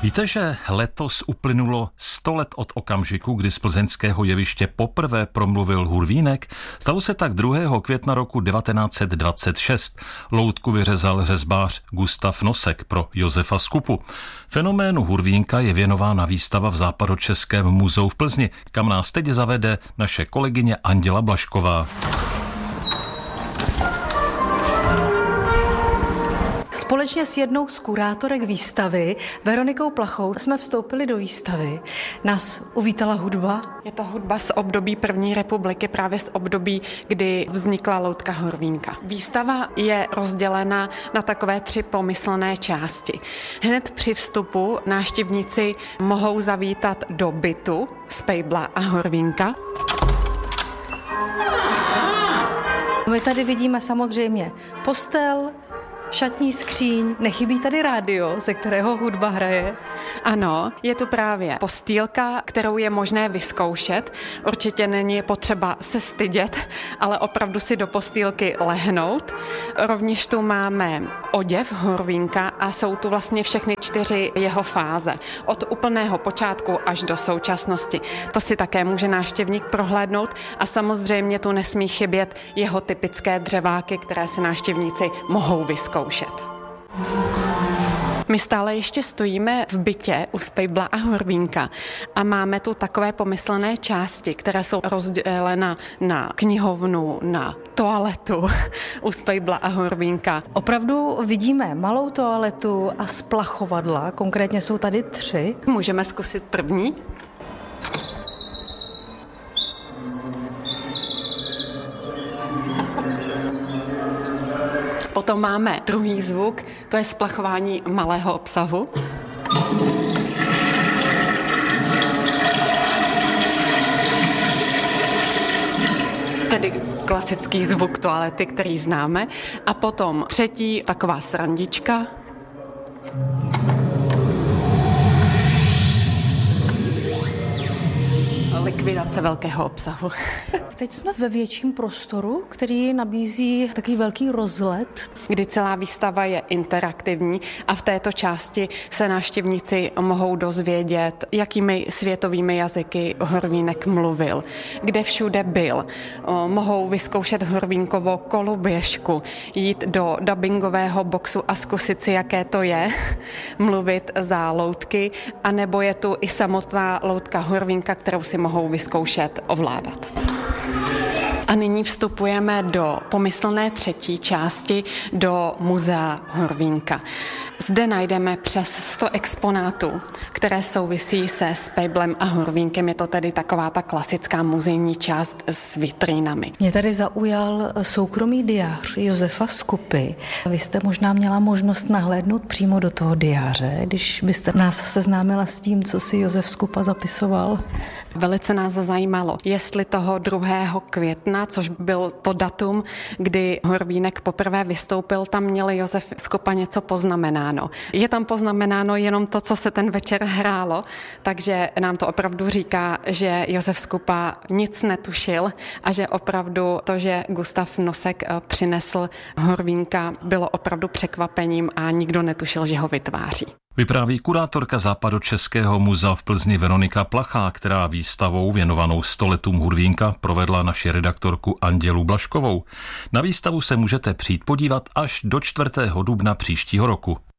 Víte, že letos uplynulo 100 let od okamžiku, kdy z plzeňského jeviště poprvé promluvil Hurvínek? Stalo se tak 2. května roku 1926. Loutku vyřezal řezbář Gustav Nosek pro Josefa Skupu. Fenoménu Hurvínka je věnována výstava v Západočeském muzeu v Plzni, kam nás teď zavede naše kolegyně Anděla Blašková. Společně s jednou z kurátorek výstavy, Veronikou Plachou, jsme vstoupili do výstavy. Nás uvítala hudba. Je to hudba z období první republiky, právě z období, kdy vznikla loutka Hurvínka. Výstava je rozdělena na takové 3 pomyslné části. Hned při vstupu návštěvníci mohou zavítat do bytu Spejbla a Hurvínka. My tady vidíme samozřejmě postel, šatní skříň, nechybí tady rádio, ze kterého hudba hraje. Ano, je tu právě postýlka, kterou je možné vyzkoušet. Určitě není potřeba se stydět, ale opravdu si do postýlky lehnout. Rovněž tu máme oděv Hurvínka a jsou tu vlastně všechny 4 jeho fáze. Od úplného počátku až do současnosti. To si také může návštěvník prohlédnout a samozřejmě tu nesmí chybět jeho typické dřeváky, které si návštěvníci mohou vyzkoušet. My stále ještě stojíme v bytě u Spejbla a Hurvínka a máme tu takové pomyslené části, které jsou rozdělena na knihovnu, na toaletu u Spejbla a Hurvínka. Opravdu vidíme malou toaletu a splachovadla, konkrétně jsou tady 3. Můžeme zkusit první. Potom máme druhý zvuk, to je splachování malého obsahu. Tedy klasický zvuk toalety, který známe. A potom třetí, taková srandička. Likvidace velkého obsahu. Teď jsme ve větším prostoru, který nabízí takový velký rozhled. Kdy celá výstava je interaktivní a v této části se návštěvníci mohou dozvědět, jakými světovými jazyky Hurvínek mluvil, kde všude byl. Mohou vyzkoušet Hurvínkovo koloběžku, jít do dabingového boxu a zkusit si, jaké to je, mluvit za loutky, anebo je tu i samotná loutka Hurvínka, kterou si mohou vyzkoušet ovládat. A nyní vstupujeme do pomyslné 3. části, do muzea Hurvínka. Zde najdeme přes 100 exponátů, které souvisí se Spejblem a Hurvínkem. Je to tedy taková ta klasická muzejní část s vitrínami. Mě tady zaujal soukromý diář Josefa Skupy. Vy jste možná měla možnost nahlédnout přímo do toho diáře, když byste nás seznámila s tím, co si Josef Skupa zapisoval. Velice nás zajímalo, jestli toho 2. května, což byl to datum, kdy Hurvínek poprvé vystoupil, tam měl Josef Skupa něco poznamenáno. Je tam poznamenáno jenom to, co se ten večer hrálo, takže nám to opravdu říká, že Josef Skupa nic netušil a že opravdu to, že Gustav Nosek přinesl Hurvínka, bylo opravdu překvapením a nikdo netušil, že ho vytváří. Vypráví kurátorka Západočeského muzea v Plzni Veronika Plachá, která výstavou věnovanou 100 letům Hurvínka provedla naši redaktorku Andělu Blaškovou. Na výstavu se můžete přijít podívat až do 4. dubna příštího roku.